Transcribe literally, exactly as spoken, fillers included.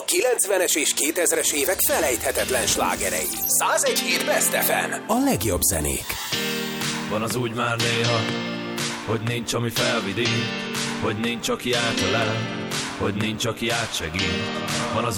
kilencvenes és kétezres évek felejthetetlen slágerei. százegy hét Best ef em. A legjobb zenék. Van az úgy már néha, hogy nincs, ami felvidít, hogy nincs, aki átölel, hogy nincs, aki átsegít. Van az